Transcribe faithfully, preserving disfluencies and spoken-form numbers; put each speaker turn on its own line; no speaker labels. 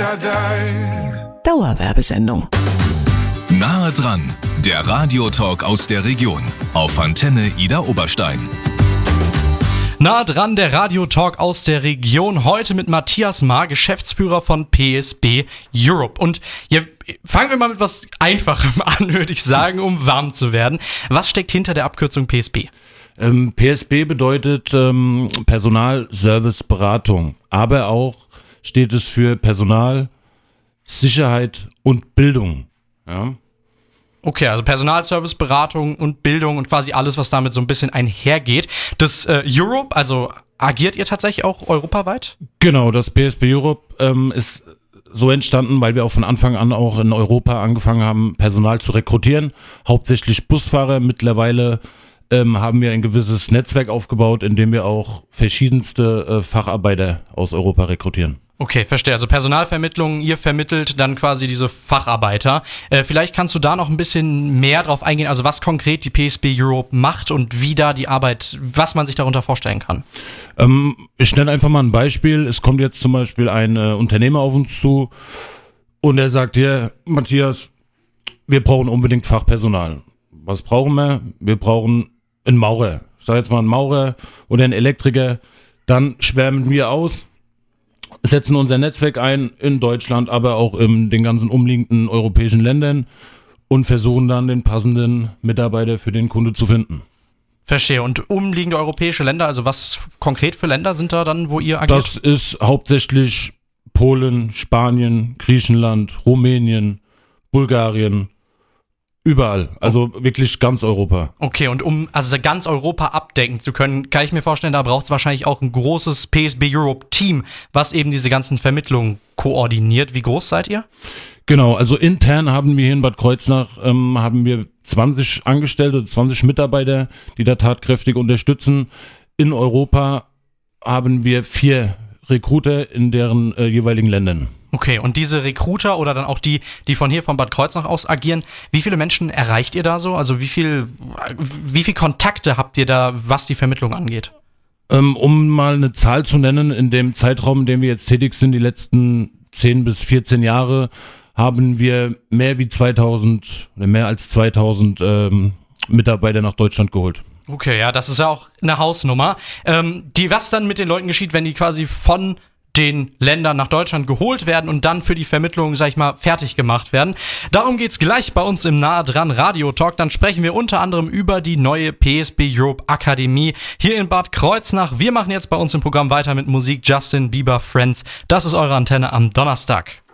Dauerwerbesendung.
Nahe dran, der Radiotalk aus der Region auf Antenne Ida Oberstein.
Nahe dran, der Radiotalk aus der Region, heute mit Matthias Maar, Geschäftsführer von P S B Europe. Und ja, fangen wir mal mit was Einfachem an, würde ich sagen, um warm zu werden. Was steckt hinter der Abkürzung P S B?
Ähm, P S B bedeutet ähm, Personal, Service, Beratung, aber auch steht es für Personal, Sicherheit und Bildung. Ja.
Okay, also Personalservice, Beratung und Bildung und quasi alles, was damit so ein bisschen einhergeht. Das äh, Europe, also agiert ihr tatsächlich auch europaweit?
Genau, das P S B Europe ähm, ist so entstanden, weil wir auch von Anfang an auch in Europa angefangen haben, Personal zu rekrutieren. Hauptsächlich Busfahrer. Mittlerweile ähm, haben wir ein gewisses Netzwerk aufgebaut, in dem wir auch verschiedenste äh, Facharbeiter aus Europa rekrutieren.
Okay, verstehe. Also Personalvermittlung, ihr vermittelt dann quasi diese Facharbeiter. Äh, vielleicht kannst du da noch ein bisschen mehr drauf eingehen, also was konkret die P S B Europe macht und wie da die Arbeit, was man sich darunter vorstellen kann.
Ähm, ich nenne einfach mal ein Beispiel. Es kommt jetzt zum Beispiel ein äh, Unternehmer auf uns zu und er sagt, hier, Matthias, wir brauchen unbedingt Fachpersonal. Was brauchen wir? Wir brauchen einen Maurer. Ich sage jetzt mal einen Maurer oder einen Elektriker. Dann schwärmen wir aus, setzen unser Netzwerk ein in Deutschland, aber auch in den ganzen umliegenden europäischen Ländern und versuchen dann den passenden Mitarbeiter für den Kunde zu finden.
Verstehe. Und umliegende europäische Länder, also was konkret für Länder sind da dann, wo ihr agiert?
Das ist hauptsächlich Polen, Spanien, Griechenland, Rumänien, Bulgarien, überall. Also wirklich ganz Europa.
Okay, und um also ganz Europa abdecken zu können, kann ich mir vorstellen, da braucht es wahrscheinlich auch ein großes P S B Europe-Team, was eben diese ganzen Vermittlungen koordiniert. Wie groß seid ihr?
Genau, also intern haben wir hier in Bad Kreuznach ähm, haben wir zwanzig Angestellte, zwanzig Mitarbeiter, die da tatkräftig unterstützen. In Europa haben wir vier Recruiter in deren äh, jeweiligen Ländern.
Okay, und diese Recruiter oder dann auch die, die von hier von Bad Kreuznach aus agieren, wie viele Menschen erreicht ihr da so? Also wie viel, wie viel Kontakte habt ihr da, was die Vermittlung angeht?
Ähm, um mal eine Zahl zu nennen, in dem Zeitraum, in dem wir jetzt tätig sind, die letzten zehn bis vierzehn Jahre, haben wir mehr wie zweitausend, mehr als zweitausend ähm, Mitarbeiter nach Deutschland geholt.
Okay, ja, das ist ja auch eine Hausnummer. Ähm, die, was dann mit den Leuten geschieht, wenn die quasi von den Ländern nach Deutschland geholt werden und dann für die Vermittlung, sag ich mal, fertig gemacht werden. Darum geht's gleich bei uns im Nahe dran Radio Talk. Dann sprechen wir unter anderem über die neue P S B Europe Akademie hier in Bad Kreuznach. Wir machen jetzt bei uns im Programm weiter mit Musik. Justin Bieber Friends. Das ist eure Antenne am Donnerstag.